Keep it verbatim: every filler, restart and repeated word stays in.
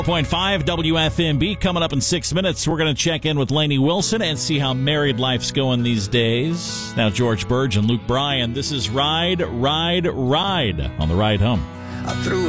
four point five W F M B coming up in six minutes. We're going to check in with Lainey Wilson and see how married life's going these days. Now, George Burge and Luke Bryan. This is Ride, Ride, Ride on the ride home. I threw